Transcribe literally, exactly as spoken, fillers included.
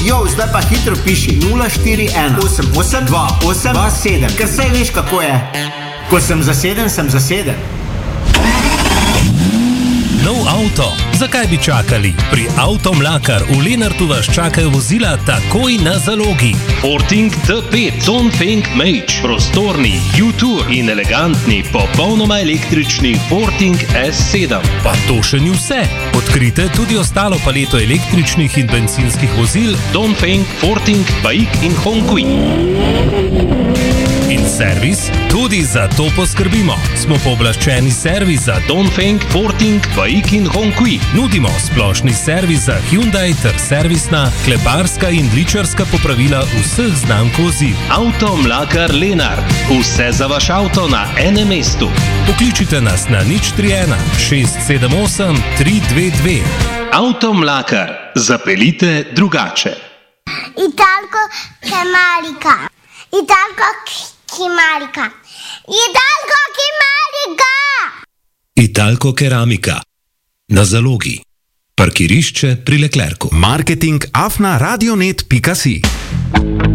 Jo, zdaj pa hitro piši nula štiri ena osem osem dva osem dva sedem, ker saj veš, kako je. Ko sem zaseden, sem zaseden. Nov avto? Zakaj bi čakali? Pri Avto Mlakar v Lenartu vas čakajo vozila takoj na zalogi. Forting T pet, Dongfeng Mage, prostorni, U-Tour in elegantni, popolnoma električni Forting S sedem. Pa to še ni vse. Odkrite tudi ostalo paleto električnih in bencinskih vozil Dongfeng, Forting, Baik in Hongqi. In servis? Tudi za to poskrbimo. Smo pooblaščeni servis za Dongfeng, Forting, Baik in Hongqi. Nudimo splošni servis za Hyundai ter servisna, kleparska in ličarska popravila vseh znamk vozil. Avto Mlakar Lenart. Vse za vaš avto na enem mestu. Pokličite nas na nič tri ena šest sedem osem tri dve dve. Avto Mlakar. Zapeljite drugače. Italko Kemalika. Italko Kemalika. Italko Kemalika. Italko Keramika. Na zalogi. Parkirišče pri Leclercu. Marketing afna radionet pika si